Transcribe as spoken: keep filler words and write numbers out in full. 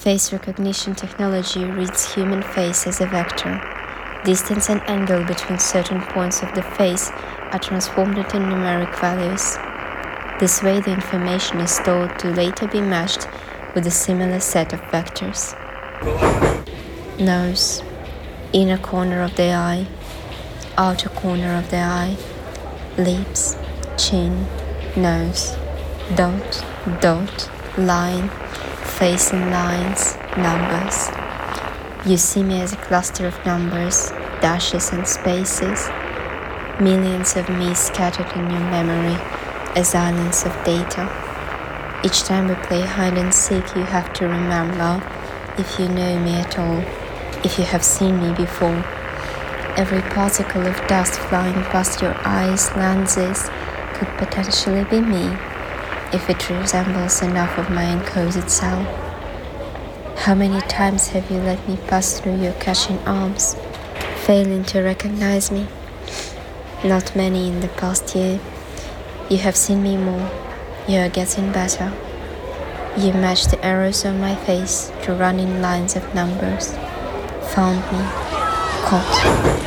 Face recognition technology reads human face as a vector. Distance and angle between certain points of the face are transformed into numeric values. This way the information is stored to later be matched with a similar set of vectors. Nose, inner corner of the eye, outer corner of the eye, lips, chin, nose, dot, dot, line, face and lines, numbers. You see me as a cluster of numbers, dashes and spaces, millions of me scattered in your memory as islands of data. Each time we play hide and seek, you have to remember, if you know me at all, if you have seen me before. Every particle of dust flying past your eyes' lenses could potentially be me, if it resembles enough of my encoded self. How many times have you let me pass through your catching arms, failing to recognize me? Not many in the past year. You have seen me more. You are getting better. You match the arrows on my face to running lines of numbers. Found me. Caught.